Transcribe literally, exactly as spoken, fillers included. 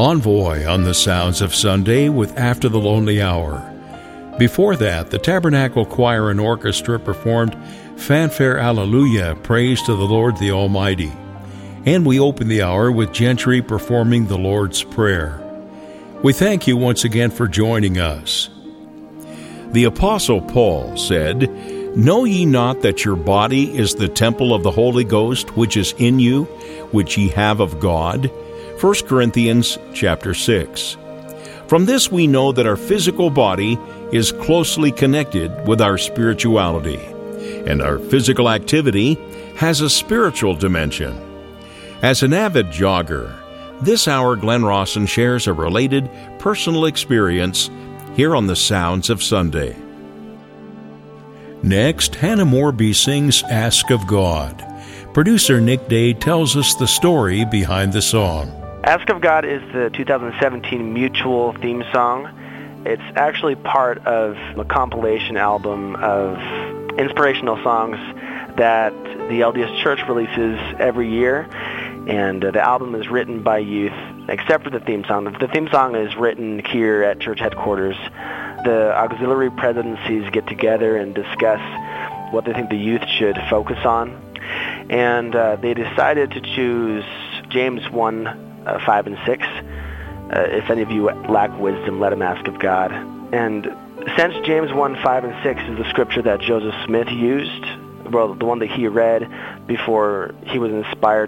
Envoy on the Sounds of Sunday with After the Lonely Hour. Before that, the Tabernacle Choir and Orchestra performed Fanfare Alleluia, Praise to the Lord the Almighty. And we opened the hour with Gentry performing the Lord's Prayer. We thank you once again for joining us. The Apostle Paul said, "Know ye not that your body is the temple of the Holy Ghost, which is in you, which ye have of God?" First Corinthians chapter six. From this we know that our physical body is closely connected with our spirituality, and our physical activity has a spiritual dimension. As an avid jogger, this hour Glenn Rawson shares a related personal experience here on the Sounds of Sunday. Next, Hannah Morby sings Ask of God. Producer Nick Day tells us the story behind the song. Ask of God is the two thousand seventeen Mutual theme song. It's actually part of a compilation album of inspirational songs that the L D S Church releases every year, and uh, the album is written by youth, except for the theme song. The theme song is written here at church headquarters. The auxiliary presidencies get together and discuss what they think the youth should focus on, and uh, they decided to choose James one, uh, five, and six. Uh, if any of you lack wisdom, let him ask of God. And since James one, five, and six is the scripture that Joseph Smith used, well, the one that he read before he was inspired